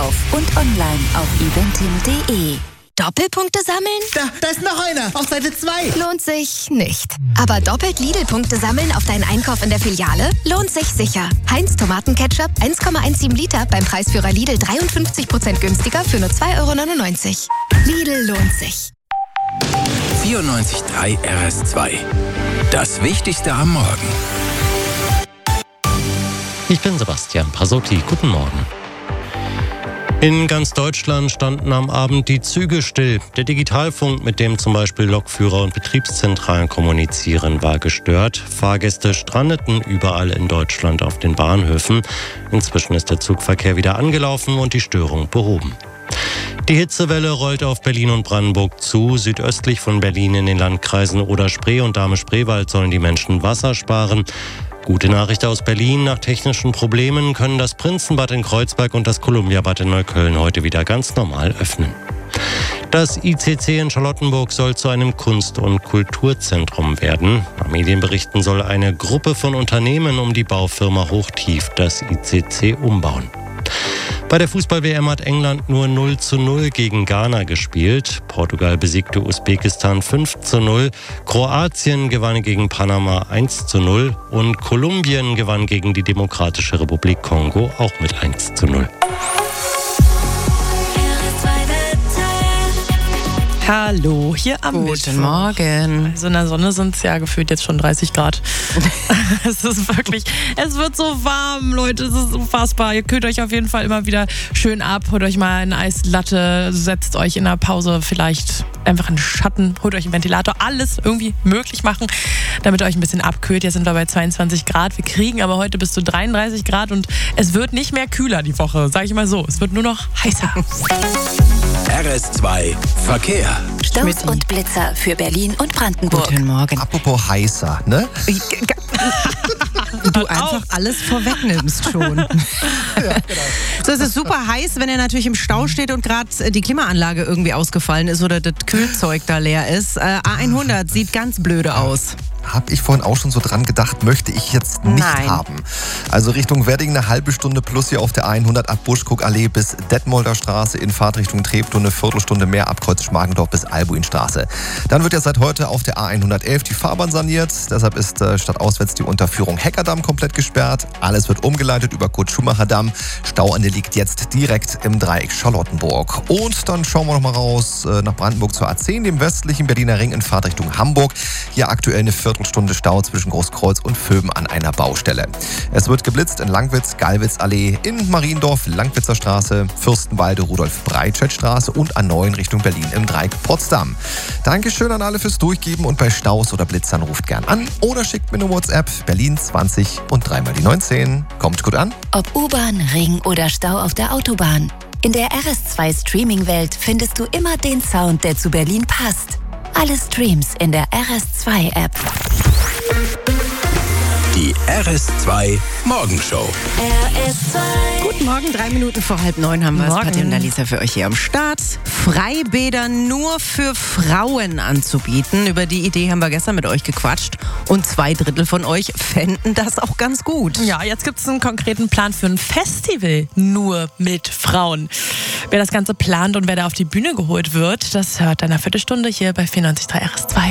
Verkauf und online auf eventim.de. Doppelpunkte sammeln? Da ist noch einer, auf Seite 2. Lohnt sich nicht. Aber doppelt Lidl-Punkte sammeln auf deinen Einkauf in der Filiale? Lohnt sich sicher. Heinz Tomatenketchup 1,17 Liter beim Preisführer Lidl 53% günstiger für nur 2,99 €. Lidl lohnt sich. 94.3 RS2. Das Wichtigste am Morgen. Ich bin Sebastian Pasotti. Guten Morgen. In ganz Deutschland standen am Abend die Züge still. Der Digitalfunk, mit dem zum Beispiel Lokführer und Betriebszentralen kommunizieren, war gestört. Fahrgäste strandeten überall in Deutschland auf den Bahnhöfen. Inzwischen ist der Zugverkehr wieder angelaufen und die Störung behoben. Die Hitzewelle rollt auf Berlin und Brandenburg zu. Südöstlich von Berlin in den Landkreisen Oder-Spree und Dahme-Spreewald sollen die Menschen Wasser sparen. Gute Nachricht aus Berlin. Nach technischen Problemen können das Prinzenbad in Kreuzberg und das Columbiabad in Neukölln heute wieder ganz normal öffnen. Das ICC in Charlottenburg soll zu einem Kunst- und Kulturzentrum werden. Nach Medienberichten soll eine Gruppe von Unternehmen um die Baufirma Hochtief das ICC umbauen. Bei der Fußball-WM hat England nur 0:0 gegen Ghana gespielt. Portugal besiegte Usbekistan 5:0. Kroatien gewann gegen Panama 1:0. Und Kolumbien gewann gegen die Demokratische Republik Kongo auch mit 1:0. Hallo, hier am Guten Morgen. Also in der Sonne sind es ja gefühlt jetzt schon 30 Grad. Es ist wirklich, es wird so warm, Leute, es ist unfassbar. Ihr kühlt euch auf jeden Fall immer wieder schön ab, holt euch mal eine Eislatte, setzt euch in der Pause vielleicht einfach in den Schatten, holt euch einen Ventilator, alles irgendwie möglich machen, damit ihr euch ein bisschen abkühlt. Jetzt sind wir bei 22 Grad, wir kriegen aber heute bis zu 33 Grad und es wird nicht mehr kühler die Woche, sage ich mal so. Es wird nur noch heißer. RS2 Verkehr. Staus und Blitzer für Berlin und Brandenburg. Guten Morgen. Apropos heißer, ne? Du einfach alles vorwegnimmst schon. Ja, genau. So, es ist super heiß, wenn ihr natürlich im Stau steht und gerade die Klimaanlage irgendwie ausgefallen ist oder das Kühlzeug da leer ist. A100 sieht ganz blöde aus. Habe ich vorhin auch schon so dran gedacht, möchte ich jetzt nicht Nein. haben. Also Richtung Wedding eine halbe Stunde plus hier auf der A100 ab Buschkuckallee bis Detmolder Straße, in Fahrtrichtung Treptow eine Viertelstunde mehr ab Kreuz Schmargendorf bis Albuinstraße. Dann wird ja seit heute auf der A111 die Fahrbahn saniert. Deshalb ist stadtauswärts die Unterführung Heckerdamm komplett gesperrt. Alles wird umgeleitet über Kurt-Schumacher-Damm. Stauende liegt jetzt direkt im Dreieck Charlottenburg. Und dann schauen wir noch mal raus nach Brandenburg zur A10, dem westlichen Berliner Ring in Fahrtrichtung Hamburg. Hier aktuell eine Viertelstunde Stau zwischen Großkreuz und Vöben an einer Baustelle. Es wird geblitzt in Langwitz, Gallwitz-Allee, in Mariendorf, Langwitzer Straße, Fürstenwalde, Rudolf-Breitscheid-Straße und A9 Richtung Berlin im Dreieck Potsdam. Dankeschön an alle fürs Durchgeben und bei Staus oder Blitzern ruft gern an oder schickt mir eine WhatsApp Berlin 20 und 3 mal die 19. Kommt gut an. Ob U-Bahn, Ring oder Stau auf der Autobahn. In der RS2 Streaming-Welt findest du immer den Sound, der zu Berlin passt. Alle Streams in der RS2-App. Die RS2 Morgenshow. RS2. Guten Morgen, 3 Minuten vor 8:30 haben wir es. Patti und Alisa für euch hier am Start. Freibäder nur für Frauen anzubieten. Über die Idee haben wir gestern mit euch gequatscht. Und 2/3 von euch fänden das auch ganz gut. Ja, jetzt gibt es einen konkreten Plan für ein Festival nur mit Frauen. Wer das Ganze plant und wer da auf die Bühne geholt wird, das hört in einer Viertelstunde hier bei 94.3 RS2.